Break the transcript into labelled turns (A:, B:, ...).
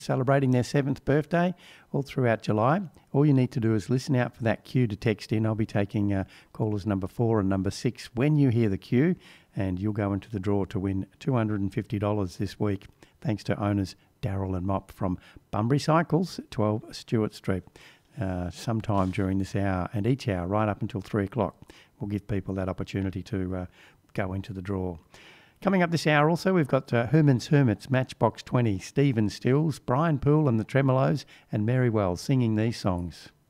A: celebrating their 7th birthday all throughout July. All you need to do is listen out for that cue to text in. I'll be taking callers number 4 and number 6 when you hear the cue, and you'll go into the draw to win $250 this week, thanks to owners Daryl and Mop from Bunbury Cycles, 12 Stewart Street. Sometime during this hour, and each hour right up until 3 o'clock, we'll give people that opportunity to go into the draw. Coming up this hour also, we've got Herman's Hermits, Matchbox 20, Stephen Stills, Brian Poole and the Tremolos, and Mary Wells singing these songs.